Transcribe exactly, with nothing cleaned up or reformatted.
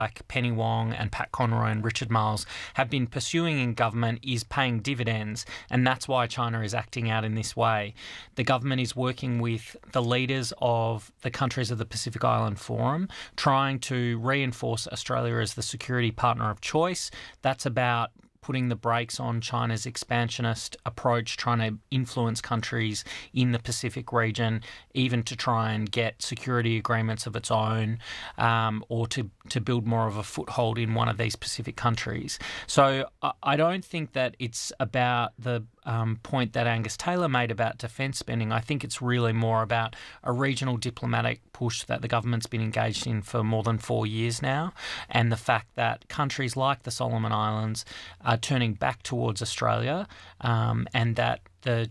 like Penny Wong and Pat Conroy and Richard Marles have been pursuing in government is paying dividends, and that's why China is acting out in this way. The government is working with the leaders of the countries of the Pacific Island Forum, trying to reinforce Australia as the security partner of choice. That's about putting the brakes on China's expansionist approach, trying to influence countries in the Pacific region, even to try and get security agreements of its own, um, or to, to build more of a foothold in one of these Pacific countries. So I, I don't think that it's about the um, point that Angus Taylor made about defence spending. I think it's really more about a regional diplomatic push that the government's been engaged in for more than four years now, and the fact that countries like the Solomon Islands are turning back towards Australia, um, and that the